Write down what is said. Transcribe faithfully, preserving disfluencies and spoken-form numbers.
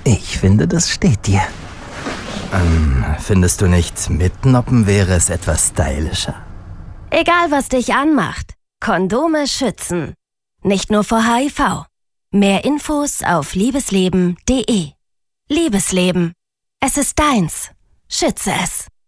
Ich finde, das steht dir. Ähm, findest du nicht, mitnoppen wäre es etwas stylischer? Egal, was dich anmacht. Kondome schützen. Nicht nur vor H I V. Mehr Infos auf liebesleben punkt de. Liebesleben. Es ist deins. Schütze es.